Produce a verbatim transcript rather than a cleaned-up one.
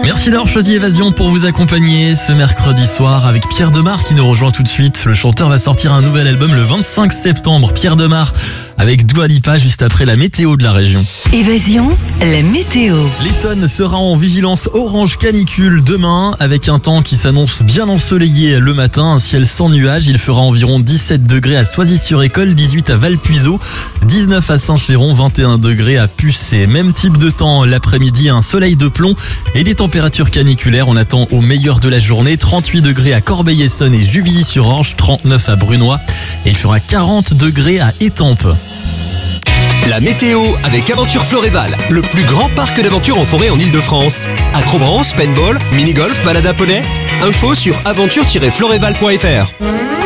Merci d'avoir choisi Évasion pour vous accompagner ce mercredi soir avec Pierre Demar qui nous rejoint tout de suite. Le chanteur va sortir un nouvel album le vingt-cinq septembre. Pierre Demar avec Dua Lipa juste après la météo de la région. Évasion, la météo. L'Essonne sera en vigilance orange canicule demain avec un temps qui s'annonce bien ensoleillé le matin, un ciel sans nuages. Il fera environ dix-sept degrés à Soisy-sur-École, dix-huit à Valpuiseau, dix-neuf à Saint-Chéron, vingt et un degrés à Pucé. Même type de temps l'après-midi, un soleil de plomb et des températures caniculaires. On attend au meilleur de la journée, trente-huit degrés à Corbeil-Essonnes et Juvisy-sur-Orge, trente-neuf à Brunois et il fera quarante degrés à Étampes. La météo avec Aventure Floréval, le plus grand parc d'aventure en forêt en Ile-de-France. Acrobranche, paintball, mini-golf, balade à poney. Info sur aventure tiret floréval point f r.